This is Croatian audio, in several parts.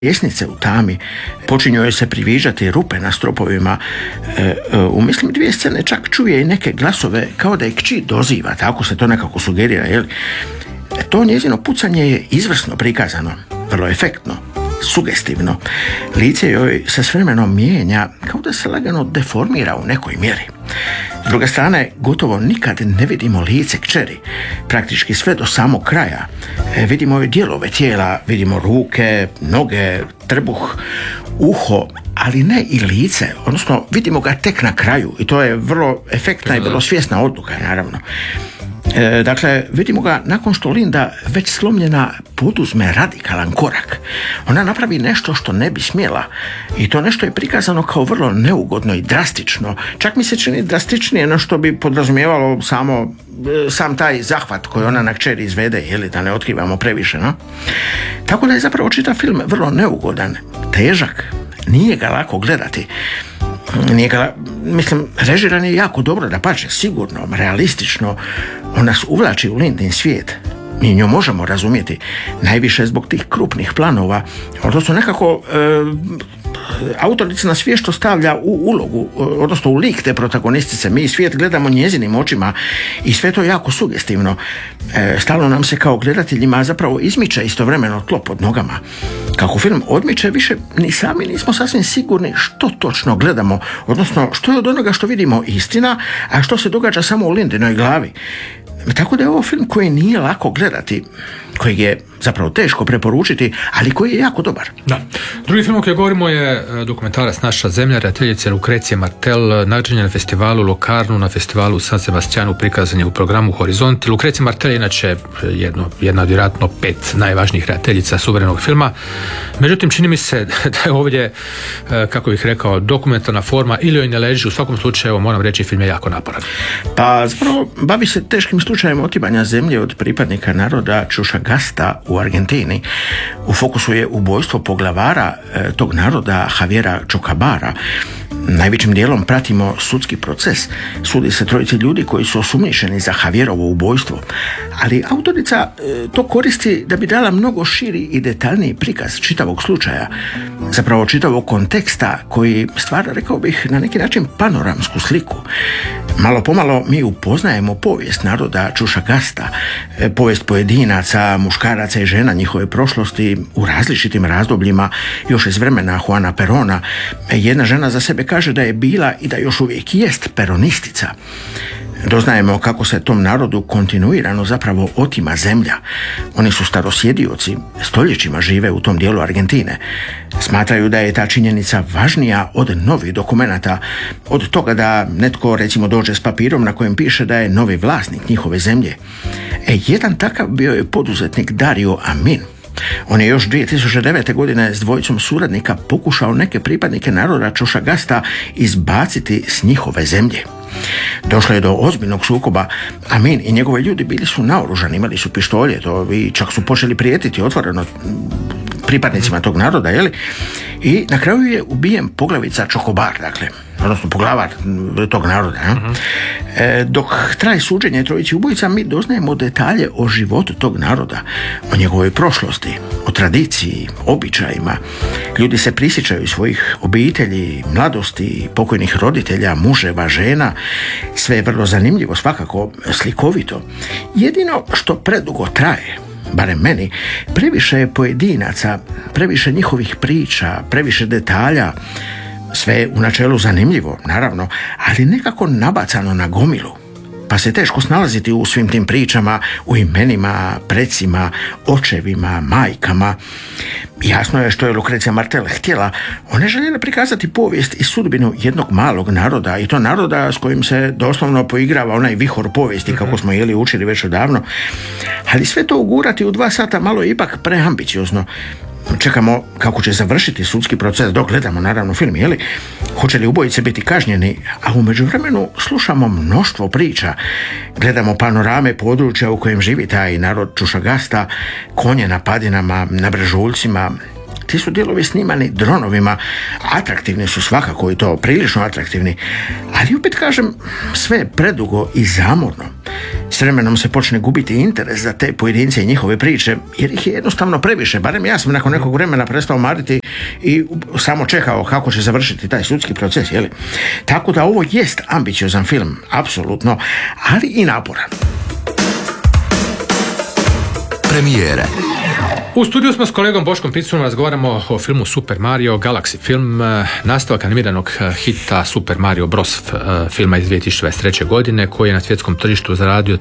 Ljesnice u tami, počinju joj se priviđati rupe na stropovima. U mislim 2 scene čak čuje i neke glasove kao da je kći doziva, tako se to nekako sugerira, jel? To njezino pucanje je izvrsno prikazano, vrlo efektno, sugestivno. Lice joj se s vremenom mijenja kao da se lagano deformira u nekoj mjeri. S druge strane, gotovo nikad ne vidimo lice kćeri, praktički sve do samog kraja. Vidimo joj dijelove tijela, vidimo ruke, noge, trbuh, uho, ali ne i lice, odnosno vidimo ga tek na kraju i to je vrlo efektna i vrlo svjesna odluka, naravno. Dakle, vidimo ga nakon što Linda, već slomljena, poduzme radikalan korak. Ona napravi nešto što ne bi smjela i to nešto je prikazano kao vrlo neugodno i drastično. Čak mi se čini drastičnije no što bi podrazumijevalo sam taj zahvat koji ona na kćeri izvede, jeli, da ne otkrivamo previše, no? Tako da je zapravo čitav film vrlo neugodan, težak, nije ga lako gledati. Režiran je jako dobro, dapače, sigurno, realistično. On nas uvlači u Lindin svijet. Mi nju možemo razumjeti, najviše zbog tih krupnih planova, odnosno nekako autorica nas vješto stavlja u ulogu, odnosno u lik te protagonistice. Mi svijet gledamo njezinim očima i sve to jako sugestivno. Stalno nam se kao gledateljima zapravo izmiče istovremeno tlo pod nogama. Kako film odmiče, više ni sami nismo sasvim sigurni što točno gledamo, odnosno što je od onoga što vidimo istina, a što se događa samo u Lindinoj glavi. Tako da je ovo film koji nije lako gledati, kojeg je zapravo teško preporučiti, ali koji je jako dobar. Da. Drugi film o kojem govorimo je dokumentarac Naša zemlja, redateljice Lucrecije Martel, nađenje na festivalu Locarno, na festivalu San Sebastianu, prikazan je u programu Horizonti. Lucrecija Martel je inače jedna od vjerojatno 5 najvažnijih redateljica suverenog filma. Međutim, čini mi se da je ovdje, kako bih rekao, dokumentarna forma ili joj ne leži. U svakom slučaju, moram reći, film je jako naporan. Pa zapravo bavi se teškim slučajem otimanja zemlje od pripadnika naroda Čušagasta u Argentini. U fokusu je ubojstvo poglavara tog naroda Javiera Chocabara. Najvećim dijelom pratimo sudski proces. Sudi se 3 ljudi koji su osumnjičeni za Javierovo ubojstvo. Ali autorica to koristi da bi dala mnogo širi i detaljniji prikaz čitavog slučaja. Zapravo čitavog konteksta koji stvara, rekao bih, na neki način panoramsku sliku. Malo pomalo mi upoznajemo povijest naroda Čušagasta, povijest pojedinaca, muškaraca i žena, njihove prošlosti u različitim razdobljima, još iz vremena Juana Perona. Jedna žena za sebe kaže da je bila i da još uvijek jest peronistica. Doznajemo kako se tom narodu kontinuirano zapravo otima zemlja. Oni su starosjedioci, stoljećima žive u tom dijelu Argentine. Smatraju da je ta činjenica važnija od novih dokumenata, od toga da netko recimo dođe s papirom na kojem piše da je novi vlasnik njihove zemlje. Jedan takav bio je poduzetnik Dario Amin. On je još 2009. godine s 2 suradnika pokušao neke pripadnike naroda Čušagasta izbaciti s njihove zemlje. Došlo je do ozbiljnog sukoba. Amin i njegove ljudi bili su naoružani, imali su pištolje i čak su počeli prijetiti otvoreno pripadnicima tog naroda, jeli? I na kraju je ubijen poglavica Chocobar, dakle, odnosno poglavar tog naroda. Dok traje suđenje 3 ubojica, mi doznajemo detalje o životu tog naroda, o njegovoj prošlosti, o tradiciji, običajima. Ljudi se prisjećaju svojih obitelji, mladosti, pokojnih roditelja, muževa, žena. Sve je vrlo zanimljivo, svakako slikovito. Jedino što predugo traje, barem meni, previše je pojedinaca, previše njihovih priča, previše detalja. Sve je u načelu zanimljivo, naravno, ali nekako nabacano na gomilu. Pa se teško snalaziti u svim tim pričama, u imenima, precima, očevima, majkama. Jasno je što je Lucrecija Martel htjela. Ona je željela prikazati povijest i sudbinu jednog malog naroda, i to naroda s kojim se doslovno poigrava onaj vihor povijesti, kako smo učili već odavno. Ali sve to ugurati u 2 sata malo je ipak preambiciozno. Čekamo kako će završiti sudski proces dok gledamo naravno film, jeli? Hoće li ubojice biti kažnjeni? A u međuvremenu slušamo mnoštvo priča. Gledamo panorame područja u kojem živi taj narod Čušagasta, konje na padinama, na brežuljcima, ti su dijelovi snimani dronovima, atraktivni su svakako i to, prilično atraktivni, ali opet kažem, sve je predugo i zamorno. S vremenom se počne gubiti interes za te pojedince i njihove priče, jer ih je jednostavno previše. Barem ja sam nakon nekog vremena prestao mariti i samo čekao kako će završiti taj sudski proces, jeli? Tako da ovo jest ambiciozan film, apsolutno, ali i naporan. Premijere. U studiju smo s kolegom Boškom Picunom, razgovaramo o filmu Super Mario Galaxy, film nastavak animiranog hita Super Mario Bros. Filma iz 2023. godine koji je na svjetskom tržištu zaradio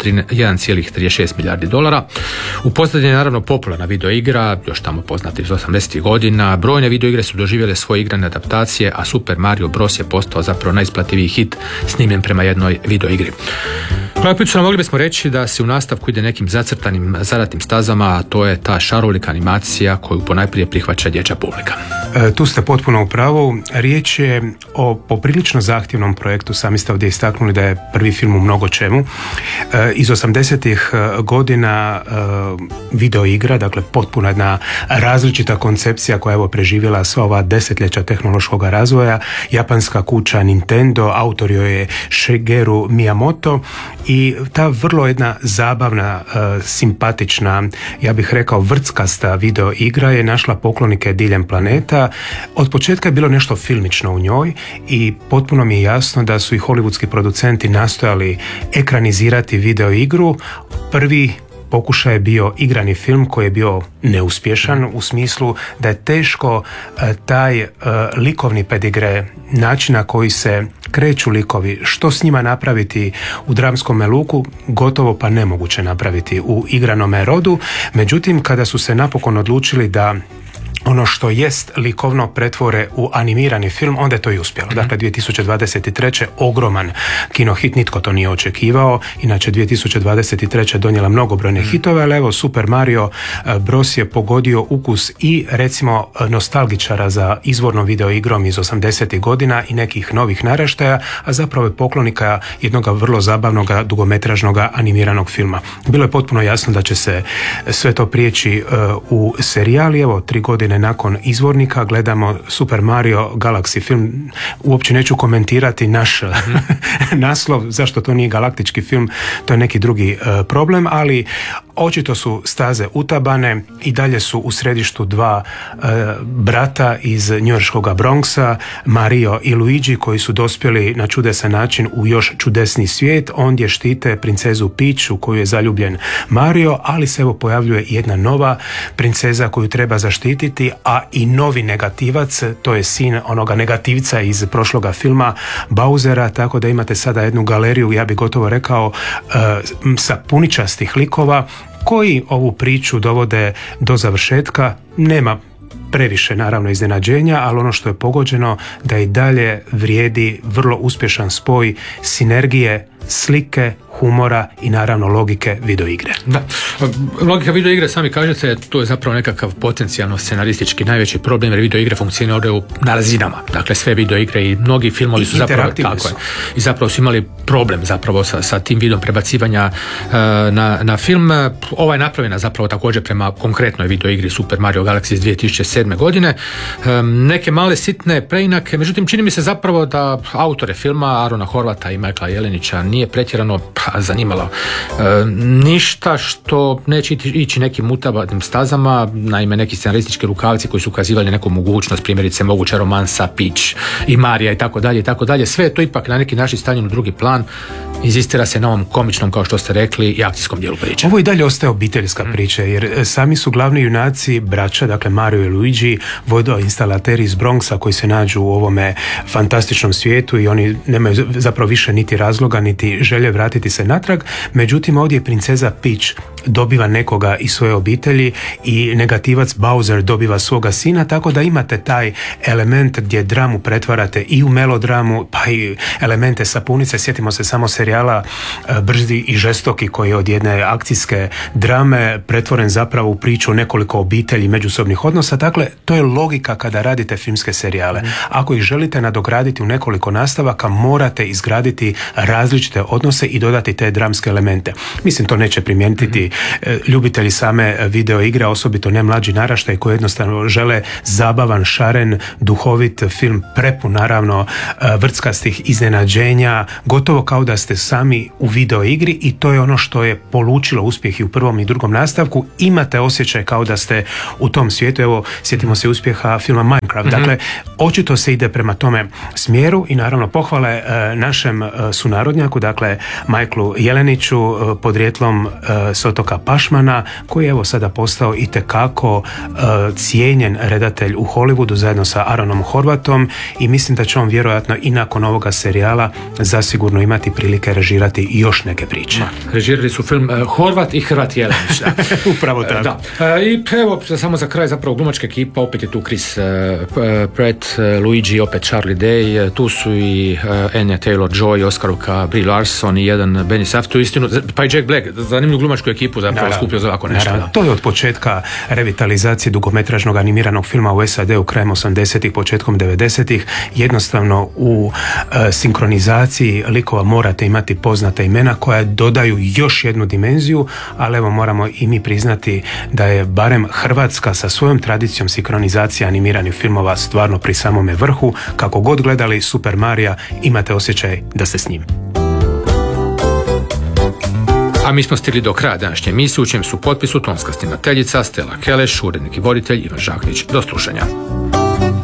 1,36 milijardi dolara. U pozadini je naravno popularna videoigra, još tamo poznata iz 80. godina. Brojne videoigre su doživjele svoje igrane adaptacije, a Super Mario Bros. Je postao zapravo najisplativiji hit snimljen prema jednoj videoigri. Kolega Picuna, mogli bismo reći da se u nastavku ide nekim zacrtanim, zadatim stazama, a to je ta šarolika animacija koju ponajprije prihvaća dječja publika. Tu ste potpuno u pravu. Riječ je o poprilično zahtjevnom projektu. Sami ste ovdje istaknuli da je prvi film u mnogo čemu. Iz 80-ih godina videoigra, dakle potpuno jedna različita koncepcija koja je evo preživjela sva ova desetljeća tehnološkog razvoja. Japanska kuća Nintendo, autor joj je Shigeru Miyamoto i ta vrlo jedna zabavna, simpatična, ja bih rekao vrckasta video igra je našla poklonike diljem planeta. Od početka je bilo nešto filmično u njoj i potpuno mi je jasno da su i hollywoodski producenti nastojali ekranizirati video igru. Prvi pokušaj je bio igrani film koji je bio neuspješan u smislu da je teško taj likovni pedigre, način na koji se kreću likovi, što s njima napraviti u dramskom luku, gotovo pa nemoguće napraviti u igranome rodu. Međutim, kada su se napokon odlučili da ono što jest likovno pretvore u animirani film, onda je to i uspjelo. Dakle, 2023. ogroman kinohit, nitko to nije očekivao. Inače, 2023. donijela mnogobrojne hitove, ali evo, Super Mario Bros. Je pogodio ukus i, recimo, nostalgičara za izvornom videoigrom iz 80. godina i nekih novih naraštaja, a zapravo je poklonika jednog vrlo zabavnog dugometražnog animiranog filma. Bilo je potpuno jasno da će se sve to prijeći u serijali. Evo, 3 godine nakon izvornika gledamo Super Mario Galaxy film. Uopće neću komentirati naš naslov, zašto to nije galaktički film, to je neki drugi problem, ali očito su staze utabane i dalje su u središtu dva brata iz njujorškog Bronxa, Mario i Luigi, koji su dospjeli na čudesan način u još čudesni svijet. Ondje štite princezu Peach u koju je zaljubljen Mario, ali se evo pojavljuje jedna nova princeza koju treba zaštititi, a i novi negativac, to je sin onoga negativca iz prošloga filma Bowsera, tako da imate sada jednu galeriju, ja bih gotovo rekao, sapuničastih likova koji ovu priču dovode do završetka. Nema previše naravno iznenađenja, ali ono što je pogođeno da i dalje vrijedi vrlo uspješan spoj sinergije, slike, humora i naravno logike videoigre. Da. Logika videoigre, sami kažete, to je zapravo nekakav potencijalno scenaristički najveći problem, jer videoigre funkcioniraju na razinama. Dakle, sve videoigre i mnogi filmovi su zapravo tako. I zapravo su imali problem zapravo sa tim vidom prebacivanja na film. Ova je napravljena zapravo također prema konkretnoj videoigri Super Mario Galaxy iz 2007. godine. Neke male sitne preinake, međutim čini mi se zapravo da autore filma Arona Horvata i Michaela Jelenića nije pretjerano zanimalo ništa što neće ići nekim mutavatim stazama. Naime, neki scenaristički rukavci koji su ukazivali neku mogućnost, primjerice moguća romansa Peach i Marija i tako dalje, sve je to ipak na neki način stavljeno u drugi plan. Inzistira se na ovom komičnom, kao što ste rekli, i akcijskom dijelu priče. Ovo i dalje ostaje obiteljska priča, jer sami su glavni junaci braća, dakle Mario i Luigi, vodoinstalateri iz Bronxa koji se nađu u ovome fantastičnom svijetu i oni nemaju zapravo više niti razloga, niti želje vratiti se natrag. Međutim, ovdje je princeza Peach dobiva nekoga iz svoje obitelji i negativac Bowser dobiva svoga sina, tako da imate taj element gdje dramu pretvarate i u melodramu, pa i elemente sapunice. Sjetimo se samo serijala Brzi i žestoki koji je od jedne akcijske drame pretvoren zapravo u priču nekoliko obitelji, međusobnih odnosa. Dakle, to je logika kada radite filmske serijale. Ako ih želite nadograditi u nekoliko nastavaka, morate izgraditi različite odnose i dodati dodati te dramske elemente. Mislim, to neće primijeniti ljubitelji same video igre, osobito ne mlađi naraštaj koji jednostavno žele zabavan, šaren, duhovit film, prepun naravno vrckastih iznenađenja, gotovo kao da ste sami u video igri, i to je ono što je polučilo uspjeh i u prvom i drugom nastavku. Imate osjećaj kao da ste u tom svijetu. Evo, sjetimo se uspjeha filma Minecraft. Dakle, očito se ide prema tome smjeru i naravno pohvale našem sunarodnjaku, dakle Michaelu Jeleniću, podrijetlom s otoka Pašmana, koji je evo sada postao itekako cijenjen redatelj u Hollywoodu zajedno sa Aaronom Horvatom, i mislim da će on vjerojatno i nakon ovoga serijala zasigurno imati prilike režirati još neke priče. Režirali su film Horvat i Hrvat Jelenić. Upravo tako. Da. I evo, samo za kraj, zapravo glumačka ekipa, opet je tu Chris Pratt, Luigi, opet Charlie Day, tu su i Anya Taylor-Joy, Oscarovka Brie Larson i jedan Benny Safdie, istinu, pa i Jack Black, zanimljivu glumačku ekipu zapravo skupio za ovako nešto. To je od početka revitalizacije dugometražnog animiranog filma u SAD-u krajem 80-ih, početkom 90-ih. Jednostavno u sinkronizaciji likova morate imati poznata imena koja dodaju još jednu dimenziju, ali evo moramo i mi priznati da je barem Hrvatska sa svojom tradicijom sinkronizacije animiranih filmova stvarno pri samome vrhu. Kako god gledali Super Marija, imate osjećaj da ste s njim. A mi smo stigli do kraja današnje emisije, u čijem su potpisu tonska snimateljica Stella Keleš, urednik i voditelj Ivan Žaknić. Do slušanja.